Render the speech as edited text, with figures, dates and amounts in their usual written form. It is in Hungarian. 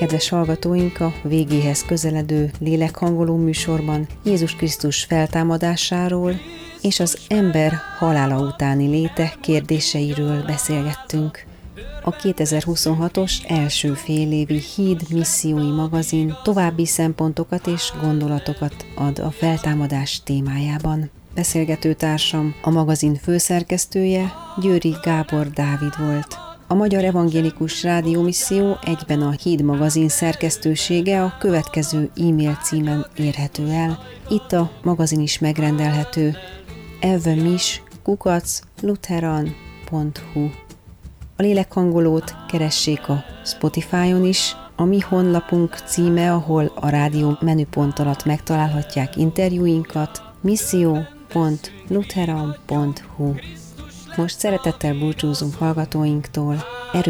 Kedves hallgatóink, a végéhez közeledő lélekhangoló műsorban Jézus Krisztus feltámadásáról és az ember halála utáni léte kérdéseiről beszélgettünk. A 2026-os első félévi Híd missziói magazin további szempontokat és gondolatokat ad a feltámadás témájában. Beszélgető társam, a magazin főszerkesztője Győri Gábor Dávid volt. A Magyar Evangélikus Rádiómisszió egyben a Híd magazin szerkesztősége a következő e-mail címen érhető el. Itt a magazin is megrendelhető: evemis@lutheran.hu. A lélekhangolót keressék a Spotify-on is, a mi honlapunk címe, ahol a rádió menüpont alatt megtalálhatják interjúinkat, misszió.lutheran.hu. Most szeretettel búcsúzunk hallgatóinktól.